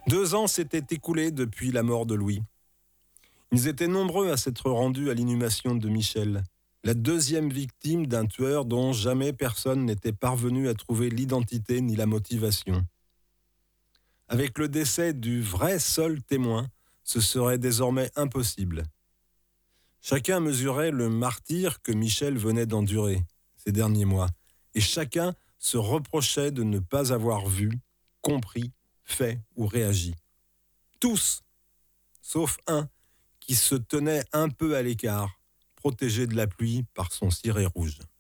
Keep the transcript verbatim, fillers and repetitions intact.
Deux ans s'étaient écoulés depuis la mort de Louis. Ils étaient nombreux à s'être rendus à l'inhumation de Michel, la deuxième victime d'un tueur dont jamais personne n'était parvenu à trouver l'identité ni la motivation. Avec le décès du vrai seul témoin, ce serait désormais impossible. Chacun mesurait le martyre que Michel venait d'endurer ces derniers mois, et chacun se reprochait de ne pas avoir vu, compris, fait ou réagi. Tous, sauf un, qui se tenait un peu à l'écart, protégé de la pluie par son ciré rouge.